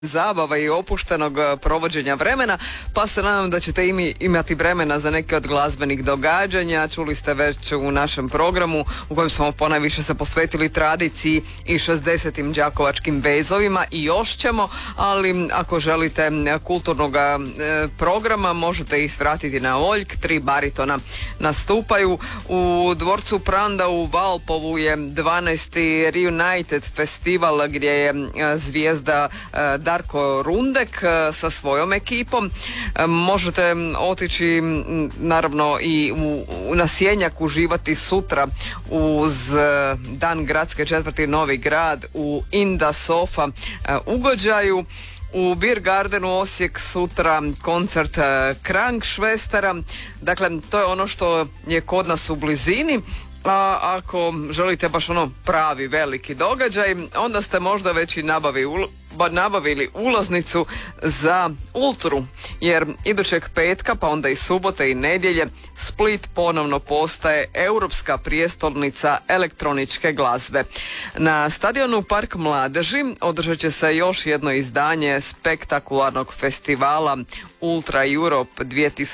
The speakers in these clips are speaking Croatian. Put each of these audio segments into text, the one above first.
zabava i opuštenog provođenja vremena, pa se nadam da ćete imati vremena za neke od glazbenih događanja. Čuli ste već u našem programu u kojem smo ponajviše se posvetili tradiciji i 60. đakovačkim vezovima i još ćemo, ali ako želite kulturnog programa možete ih svratiti na Oljk. 3 baritona nastupaju. U dvorcu Pranda u Valpovu je 12. Reunited festival gdje je zvijezda Darko Rundek sa svojom ekipom. Možete otići naravno i na Sjenjak uživati sutra uz Dan gradske četvrti Novi Grad u Inda Sofa ugođaju. U Beer Gardenu Osijek sutra koncert Krankšvestera. Dakle, to je ono što je kod nas u blizini. A ako želite baš pravi veliki događaj, onda ste možda već i nabavili ulaznicu za Ultru, jer idućeg petka, pa onda i subote i nedjelje, Split ponovno postaje europska prijestolnica elektroničke glazbe. Na stadionu Park mladeži održat će se još jedno izdanje spektakularnog festivala Ultra Europe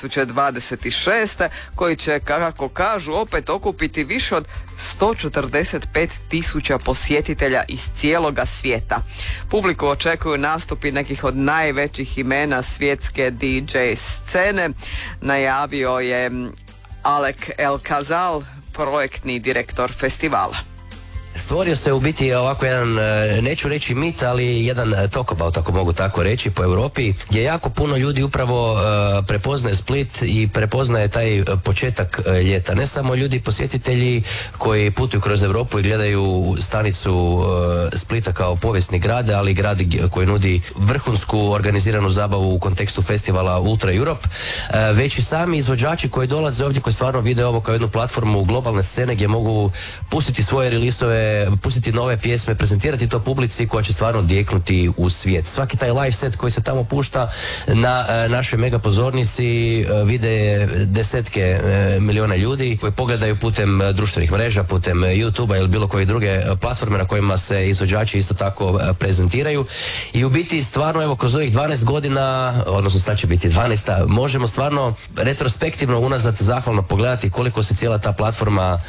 2026. koji će, kako kažu, opet okupiti više od 145.000 posjetitelja iz cijeloga svijeta. Publiku očekuju nastupi nekih od najvećih imena svjetske DJ scene. Najavio je Alek El Kazal, projektni direktor festivala. Stvorio se u biti ovako jedan, neću reći mit, ali jedan talk about, ako mogu tako reći, po Europi, gdje jako puno ljudi upravo prepoznaje Split i prepoznaje taj početak ljeta. Ne samo ljudi posjetitelji koji putuju kroz Europu i gledaju stanicu Splita kao povijesni grad, ali grad koji nudi vrhunsku organiziranu zabavu u kontekstu festivala Ultra Europe, već i sami izvođači koji dolaze ovdje, koji stvarno vide ovo kao jednu platformu globalne scene gdje mogu pustiti svoje releaseove, pustiti nove pjesme, prezentirati to publici koja će stvarno odjeknuti u svijet. Svaki taj live set koji se tamo pušta na našoj mega pozornici vide desetke miliona ljudi koji pogledaju putem društvenih mreža, putem YouTube-a ili bilo koje druge platforme na kojima se izvođači isto tako prezentiraju. I u biti stvarno evo kroz ovih 12 godina, odnosno sad će biti 12, možemo stvarno retrospektivno unazad zahvalno pogledati koliko se cijela ta platforma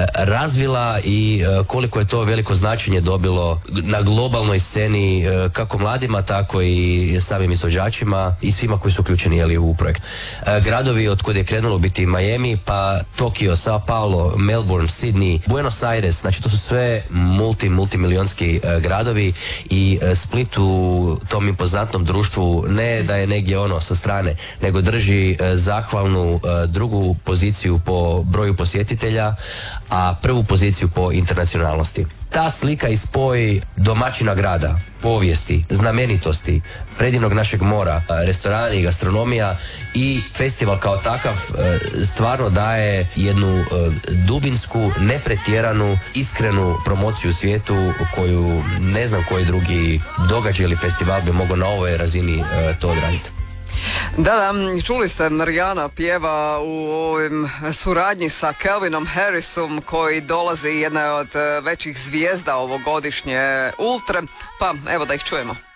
razvila i koliko je to veliko značenje dobilo na globalnoj sceni kako mladima, tako i samim izvođačima i svima koji su uključeni u projekt. Gradovi od kud je krenulo biti Miami, pa Tokio, Sao Paulo, Melbourne, Sydney, Buenos Aires, znači to su sve multimilionski gradovi i Split u tom impozantnom društvu ne da je negdje sa strane, nego drži zahvalnu drugu poziciju po broju posjetitelja, a prvu poziciju po internacionalnosti. Ta slika i spoj domaćina grada, povijesti, znamenitosti, predivnog našeg mora, restorani i gastronomija i festival kao takav stvarno daje jednu dubinsku, nepretjeranu, iskrenu promociju u svijetu koju ne znam koji drugi događaj ili festival bi mogao na ovoj razini to odraditi. Da, čuli ste, Rijana pjeva u ovim suradnji sa Calvinom Harrisom koji dolazi jedna od većih zvijezda ovogodišnje Ultre, pa evo da ih čujemo.